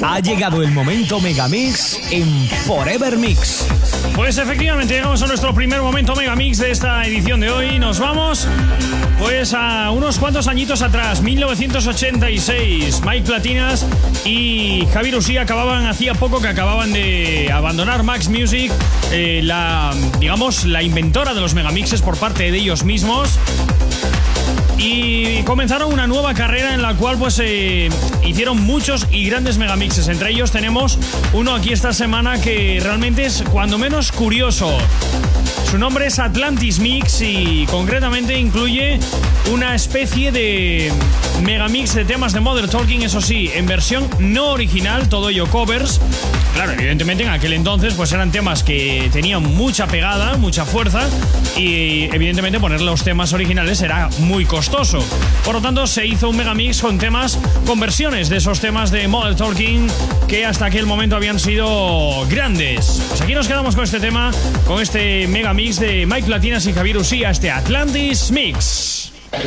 Ha llegado el momento Megamix en Forever Mix. Pues efectivamente llegamos a nuestro primer momento Megamix de esta edición de hoy. Nos vamos pues a unos cuantos añitos atrás, 1986. Mike Platinas y Javier Usí hacía poco que acababan de abandonar Max Music, la inventora de los megamixes por parte de ellos mismos. Y comenzaron una nueva carrera en la cual pues hicieron muchos y grandes megamixes. Entre ellos tenemos uno aquí esta semana que realmente es cuando menos curioso. Su nombre es Atlantis Mix y concretamente incluye una especie de megamix de temas de Modern Talking, eso sí, en versión no original, todo ello covers. Claro, evidentemente en aquel entonces pues eran temas que tenían mucha pegada, mucha fuerza y evidentemente poner los temas originales era muy costoso. Por lo tanto se hizo un megamix con versiones de esos temas de Modern Talking que hasta aquel momento habían sido grandes. Pues aquí nos quedamos con este tema, con este megamix de Mike Platinas y Javier Usí, este Atlantis Mix.